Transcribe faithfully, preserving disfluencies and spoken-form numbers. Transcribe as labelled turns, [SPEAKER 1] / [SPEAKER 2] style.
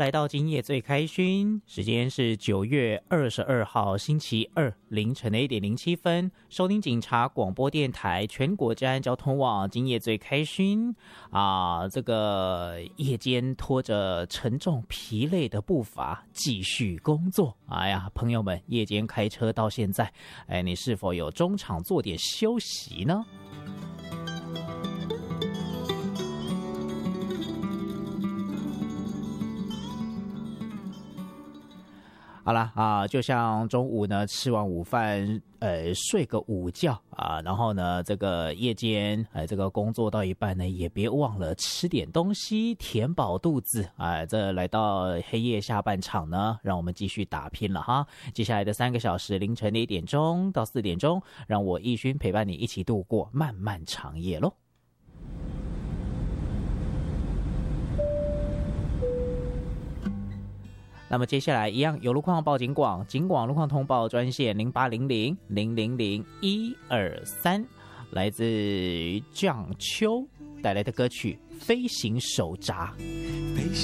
[SPEAKER 1] 来到今夜最开勋，时间是九月二十二号星期二凌晨的一点零七分，收听警察广播电台全国治安交通网今夜最开勋啊，这个夜间拖着沉重疲累的步伐继续工作。哎呀，朋友们，夜间开车到现在，哎，你是否有中场做点休息呢？好啦啊，就像中午呢吃完午饭，呃，睡个午觉啊，然后呢，这个夜间呃，这个工作到一半呢，也别忘了吃点东西，填饱肚子啊。这来到黑夜下半场呢，让我们继续打拼了哈。接下来的三个小时，凌晨的一点钟到四点钟，让我奕勋陪伴你一起度过漫漫长夜喽。那么接下来一样有路况报警广，警广路况通报专线零八零零零零零一二三，来自于酱秋带来的歌曲《飞行手札》。